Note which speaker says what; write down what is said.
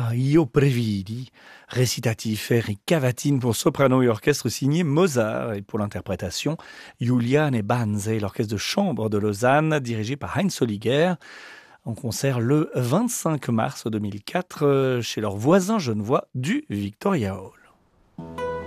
Speaker 1: Io Previdi, récitatif et cavatine pour soprano et orchestre signé Mozart. Et pour l'interprétation, Juliane Banze, l'orchestre de chambre de Lausanne, dirigé par Heinz Holliger, en concert le 25 mars 2004 chez leurs voisins genevois du Victoria Hall.